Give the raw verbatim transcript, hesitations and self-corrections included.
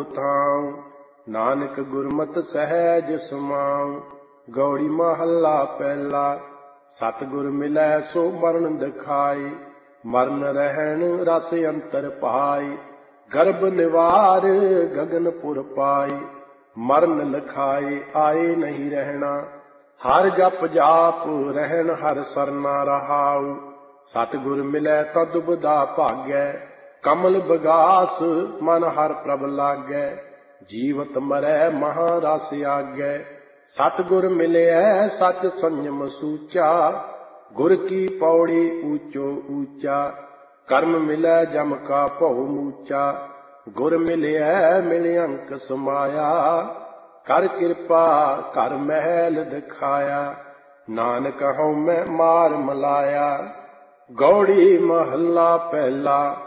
थां, नानक गुरमत सहज समां। गौड़ी महला पहला। सतगुर मिलै सो मरण दिखाई, मरण रहन रस अंतर पाई। गर्भ निवार गगनपुर पाई, मरण लखाए आए नहीं रहना। हर जप जाप रहन हर सरना रहाऊ, सतगुर मिलै ता दुबदा भागै। कमल बगास मन हर प्रभ लागै, जीवत मरै महारस आगै। सतगुर मिलिया सच संयम सूचा, गुर की पौड़ी ऊंचो ऊंचा। कर्म मिलै जम का भौ मूचा, गुर मिलिया मिल अंक समाया। कर कृपा घर महल दिखाया, नानक हਉ मैं मार मलाया। गौड़ी महला पहला।